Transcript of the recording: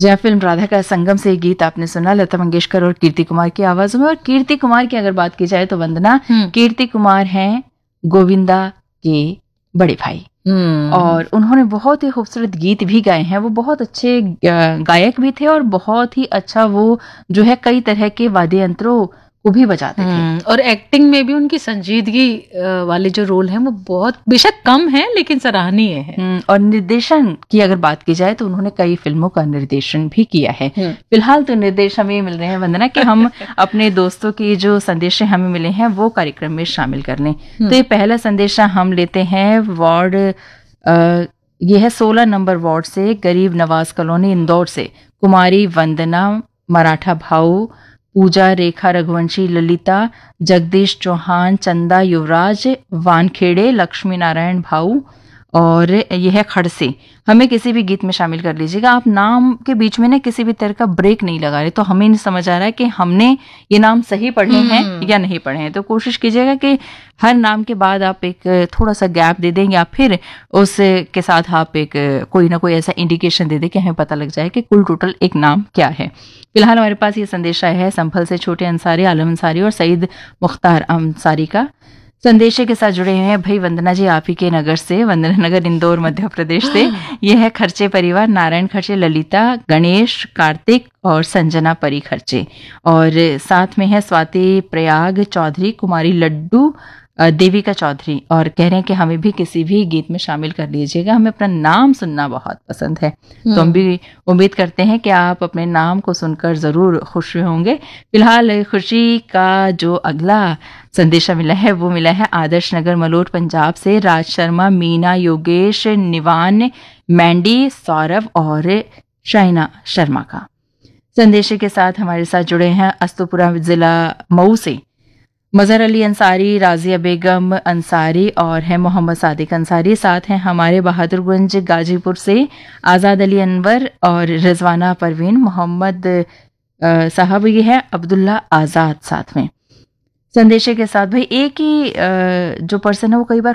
जहाँ फिल्म राधा का संगम से गीत आपने सुना, लता मंगेशकर और कीर्ति कुमार की आवाजों में। और कीर्ति कुमार की अगर बात की जाए तो वंदना, कीर्ति कुमार हैं गोविंदा के बड़े भाई और उन्होंने बहुत ही खूबसूरत गीत भी गाए हैं। वो बहुत अच्छे गायक भी थे और बहुत ही अच्छा वो जो है कई तरह के वाद्य यंत्रों को भी बजाते थे। और एक्टिंग में भी उनकी संजीदगी वाले जो रोल हैं वो बहुत बेशक कम है लेकिन सराहनीय है। और निर्देशन की अगर बात की जाए तो उन्होंने कई फिल्मों का निर्देशन भी किया है। फिलहाल तो निर्देश हमें मिल रहे हैं वंदना कि हम अपने दोस्तों की जो संदेश हमें मिले हैं वो कार्यक्रम में शामिल कर लें। तो ये पहला संदेशा हम लेते हैं वार्ड, ये है 16 नंबर वार्ड से, गरीब नवाज कॉलोनी इंदौर से। कुमारी वंदना, मराठा भाऊ, पूजा, रेखा रघुवंशी, ललिता, जगदीश चौहान, चंदा, युवराज, वानखेड़े, लक्ष्मी नारायण भाऊ और यह है खड़से। हमें किसी भी गीत में शामिल कर लीजिएगा। आप नाम के बीच में ना किसी भी तरह का ब्रेक नहीं लगा रहे, तो हमें नहीं समझ आ रहा है कि हमने ये नाम सही पढ़े हैं या नहीं पढ़े हैं। तो कोशिश कीजिएगा कि हर नाम के बाद आप एक थोड़ा सा गैप दे दें या फिर उसके साथ आप एक कोई ना कोई ऐसा इंडिकेशन दे दें कि हमें पता लग जाए कि कुल टोटल एक नाम क्या है। फिलहाल हमारे पास ये संदेश आया है संभल से छोटे अंसारी, आलम अंसारी और सईद मुख्तार अंसारी का। संदेशे के साथ जुड़े हुए हैं भाई वंदना जी आप ही के नगर से, वंदना नगर इंदौर मध्य प्रदेश से। यह है खर्चे परिवार, नारायण खर्चे, ललिता, गणेश, कार्तिक और संजना परी खर्चे। और साथ में है स्वाति प्रयाग चौधरी, कुमारी लड्डू, देविका चौधरी। और कह रहे हैं कि हमें भी किसी भी गीत में शामिल कर लीजिएगा, हमें अपना नाम सुनना बहुत पसंद है। तो हम भी उम्मीद करते हैं कि आप अपने नाम को सुनकर जरूर खुश होंगे। फिलहाल खुशी का जो अगला संदेशा मिला है वो मिला है आदर्श नगर मलोट पंजाब से, राज शर्मा, मीना, योगेश, निवान, मैंडी, सौरभ और शाइना शर्मा का। संदेशे के साथ हमारे साथ जुड़े हैं अस्तुपुरा जिला मऊ से मजहर अली अंसारी, राजिया बेगम अंसारी और है मोहम्मद सादिक अंसारी। साथ हैं हमारे बहादुरगंज गाजीपुर से आज़ाद अली अनवर और रिजवाना परवीन, मोहम्मद साहब ये है अब्दुल्ला आज़ाद साथ में। संदेशे के साथ भाई एक ही जो पर्सन है वो कई बार